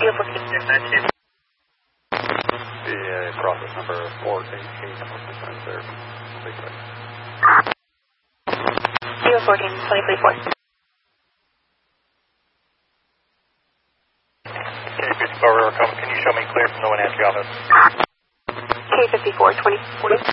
14. The process number 4, there. Kilo 14, 2034. K54, can you show me clear from the 1 entry office? K54, 2040.